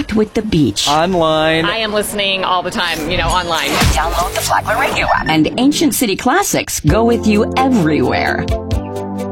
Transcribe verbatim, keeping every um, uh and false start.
connect with the beach. Online. I am listening all the time, you know, online. Download the Blackman Radio app. And Ancient City Classics go with you everywhere.